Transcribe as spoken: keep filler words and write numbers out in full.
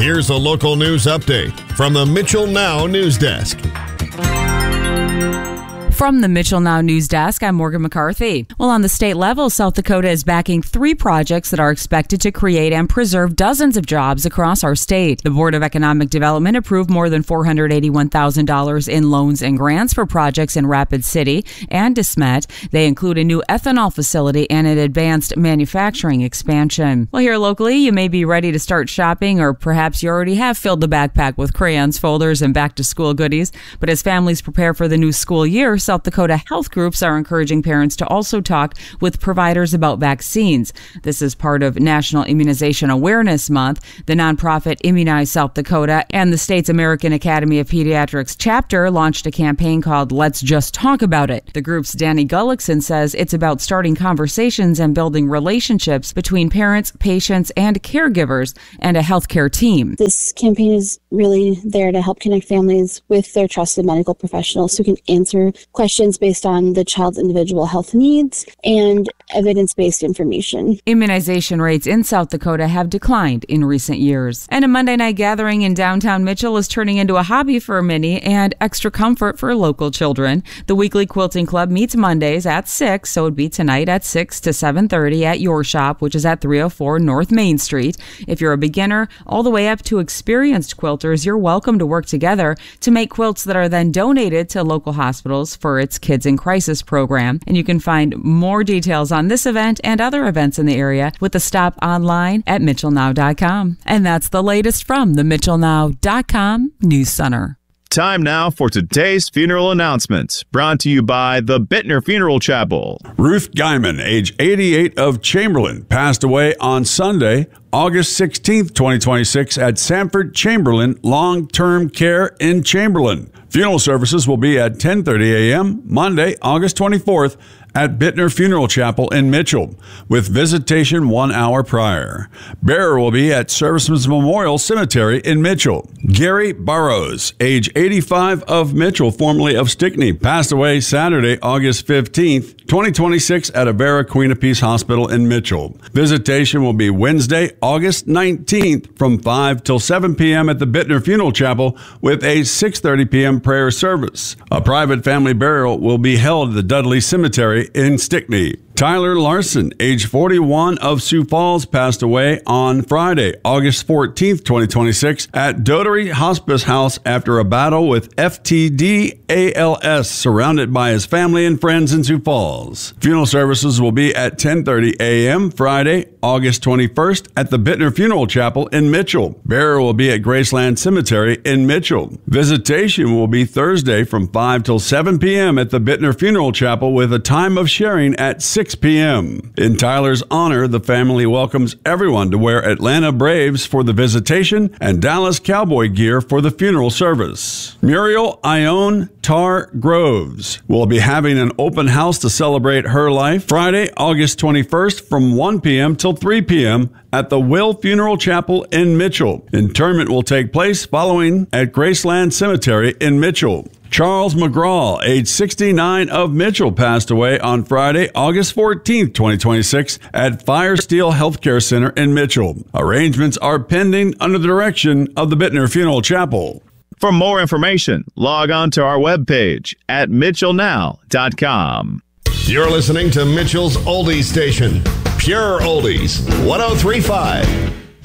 Here's a local news update from the Mitchell Now News Desk. From the Mitchell Now News Desk, I'm Morgan McCarthy. Well, on the state level, South Dakota is backing three projects that are expected to create and preserve dozens of jobs across our state. The Board of Economic Development approved more than four hundred eighty-one thousand dollars in loans and grants for projects in Rapid City and De Smet. They include a new ethanol facility and an advanced manufacturing expansion. Well, here locally, you may be ready to start shopping, or perhaps you already have filled the backpack with crayons, folders, and back-to-school goodies. But as families prepare for the new school year, South Dakota health groups are encouraging parents to also talk with providers about vaccines. This is part of National Immunization Awareness Month. The nonprofit Immunize South Dakota and the state's American Academy of Pediatrics chapter launched a campaign called Let's Just Talk About It. The group's Danny Gullickson says it's about starting conversations and building relationships between parents, patients, and caregivers and a healthcare team. This campaign is really there to help connect families with their trusted medical professionals who can answer questions based on the child's individual health needs and evidence-based information. Immunization rates in South Dakota have declined in recent years. And a Monday night gathering in downtown Mitchell is turning into a hobby for many and extra comfort for local children. The weekly quilting club meets Mondays at six, so it'd be tonight at six to seven thirty at Your Shop, which is at three oh four North Main Street. If you're a beginner, all the way up to experienced quilters, you're welcome to work together to make quilts that are then donated to local hospitals for its Kids in Crisis program. And you can find more details on this event and other events in the area with a stop online at mitchell now dot com. And that's the latest from the mitchell now dot com News Center. Time now for today's funeral announcements, brought to you by the Bittner Funeral Chapel. Ruth Guyman, age eighty-eight, of Chamberlain, passed away on Sunday, August sixteenth, twenty twenty-six, at Sanford Chamberlain Long-Term Care in Chamberlain. Funeral services will be at ten thirty a.m. Monday, August twenty-fourth, at Bittner Funeral Chapel in Mitchell, with visitation one hour prior. Burial will be at Servicemen's Memorial Cemetery in Mitchell. Gary Burrows, age eighty-five, of Mitchell, formerly of Stickney, passed away Saturday, August fifteenth, twenty twenty-six, at Avera Queen of Peace Hospital in Mitchell. Visitation will be Wednesday, August nineteenth, from five till seven p.m. at the Bittner Funeral Chapel, with a six thirty p.m. prayer service. A private family burial will be held at the Dudley Cemetery in Stickney. Tyler Larson, age forty-one, of Sioux Falls, passed away on Friday, August fourteenth, twenty twenty-six, at Dotery Hospice House after a battle with F T D A L S, surrounded by his family and friends in Sioux Falls. Funeral services will be at ten thirty a.m. Friday, August twenty-first, at the Bittner Funeral Chapel in Mitchell. Burial will be at Graceland Cemetery in Mitchell. Visitation will be Thursday from five till seven p.m. at the Bittner Funeral Chapel, with a time of sharing at six p.m. In Tyler's honor, the family welcomes everyone to wear Atlanta Braves for the visitation and Dallas Cowboy gear for the funeral service. Muriel Ione Tar Groves will be having an open house to celebrate her life Friday, August twenty-first, from one p.m. till three p.m. at the Will Funeral Chapel in Mitchell. Interment will take place following at Graceland Cemetery in Mitchell. Charles McGraw, age sixty-nine, of Mitchell, passed away on Friday, August fourteenth, twenty twenty-six, at Firesteel Healthcare Center in Mitchell. Arrangements are pending under the direction of the Bittner Funeral Chapel. For more information, log on to our webpage at mitchell now dot com. You're listening to Mitchell's Oldies Station, Pure Oldies, one oh three point five.